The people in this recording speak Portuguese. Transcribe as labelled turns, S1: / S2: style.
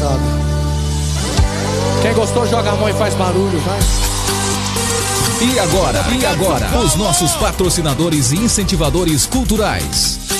S1: sabe. Quem gostou, joga a mão e faz barulho, vai.
S2: E agora, os nossos patrocinadores e incentivadores culturais.